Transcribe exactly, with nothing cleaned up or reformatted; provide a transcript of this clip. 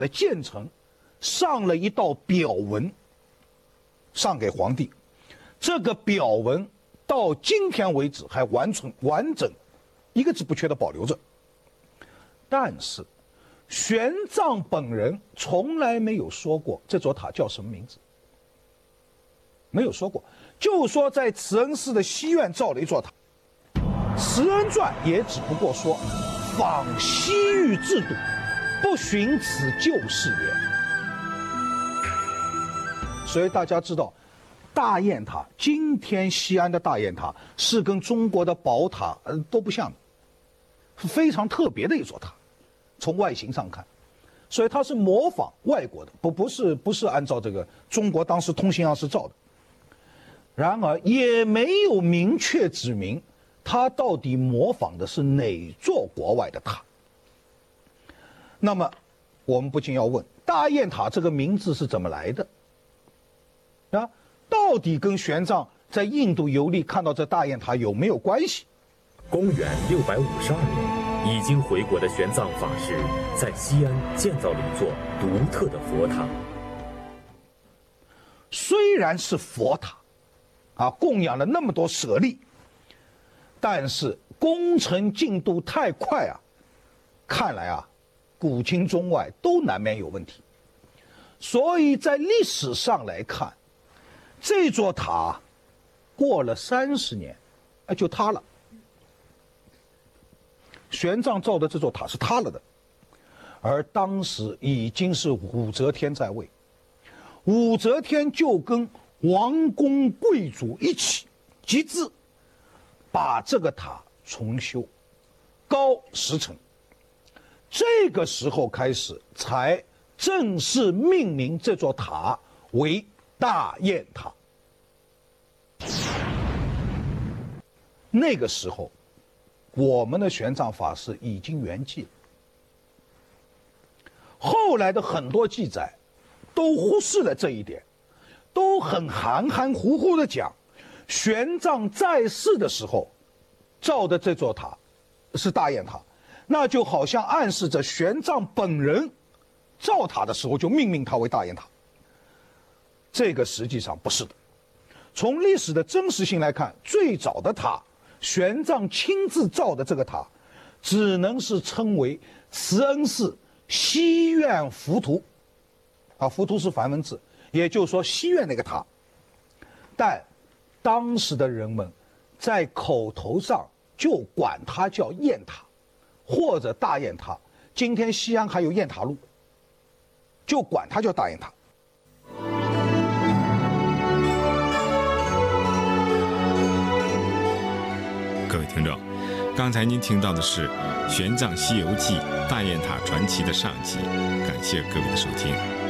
的建成上了一道表文，上给皇帝。这个表文到今天为止还完全完整，一个字不缺的保留着。但是玄奘本人从来没有说过这座塔叫什么名字，没有说过，就说在慈恩寺的西院造了一座塔。《慈恩传》也只不过说仿西域制度，不循此旧事也。所以大家知道，大雁塔，今天西安的大雁塔是跟中国的宝塔呃都不像的，是非常特别的一座塔，从外形上看，所以它是模仿外国的，不不是不是按照这个中国当时通信样式造的。然而也没有明确指明它到底模仿的是哪座国外的塔。那么我们不禁要问，大雁塔这个名字是怎么来的啊？到底跟玄奘在印度游历看到这大雁塔有没有关系？ 公元六百五十二年，已经回国的玄奘法师在西安建造了一座独特的佛塔。 虽然是佛塔，啊，供养了那么多舍利，但是工程进度太快啊，看来啊，古今中外都难免有问题。所以在历史上来看，这座塔过了三十年，哎，就塌了。玄奘造的这座塔是塌了的，而当时已经是武则天在位，武则天就跟王公贵族一起集资，把这个塔重修，高十层。这个时候开始，才正式命名这座塔为大雁塔。那个时候，我们的玄奘法师已经圆寂了。后来的很多记载都忽视了这一点，都很含含糊糊的讲，玄奘在世的时候造的这座塔是大雁塔，那就好像暗示着玄奘本人造塔的时候就命名它为大雁塔。这个实际上不是的。从历史的真实性来看，最早的塔，玄奘亲自造的这个塔，只能是称为慈恩寺西院浮屠，啊，浮屠是梵文字，也就是说西院那个塔。但当时的人们在口头上就管它叫雁塔，或者大雁塔。今天西安还有雁塔路，就管它叫大雁塔。 各位听众，刚才您听到的是《玄奘西游记·大雁塔传奇》的上集，感谢各位的收听。